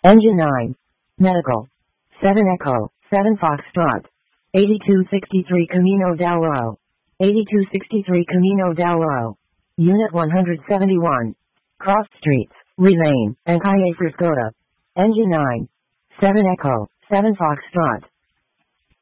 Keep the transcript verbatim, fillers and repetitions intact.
Engine nine. Medical. seven Echo, seven Foxtrot. eighty-two sixty-three Camino del Oro. eighty-two sixty-three Camino del Oro. Unit one hundred seventy-one. Cross Streets, Relane, and Calle Frescota. Engine nine. seven Echo, seven Foxtrot.